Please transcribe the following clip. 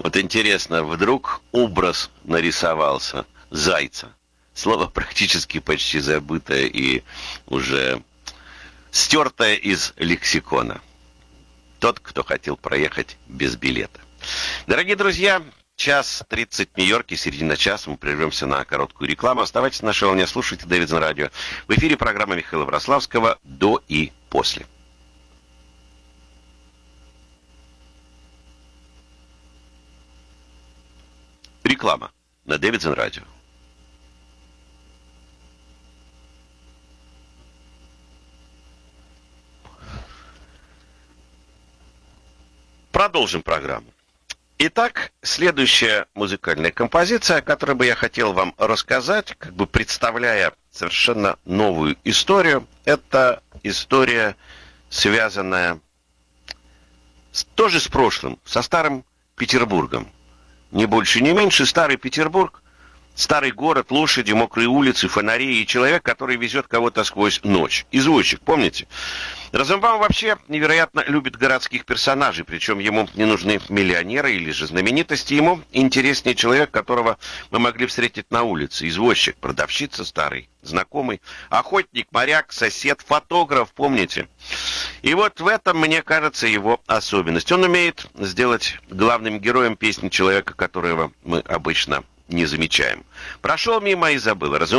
Вот интересно, вдруг образ нарисовался зайца. Слово практически почти забытое и уже стертое из лексикона. Тот, кто хотел проехать без билета. Дорогие друзья, 1:30 в Нью-Йорке, середина часа. Мы прервемся на короткую рекламу. Оставайтесь на нашей волне, слушайте Дэвидсон радио. В эфире программа Михаила Врославского «До и после». Реклама на Дэвидсон радио. Продолжим программу. Итак, следующая музыкальная композиция, о которой бы я хотел вам рассказать, как бы представляя совершенно новую историю, это история, связанная тоже с прошлым, со старым Петербургом. Ни больше, ни меньше, старый Петербург, старый город, лошади, мокрые улицы, фонари и человек, который везет кого-то сквозь ночь. Извозчик, помните? Розенбаум вообще невероятно любит городских персонажей, причем ему не нужны миллионеры или же знаменитости, ему интереснее человек, которого мы могли встретить на улице. Извозчик, продавщица старый, знакомый, охотник, моряк, сосед, фотограф, помните? И вот в этом, мне кажется, его особенность. Он умеет сделать главным героем песни человека, которого мы обычно не замечаем. Прошел мимо и забыл.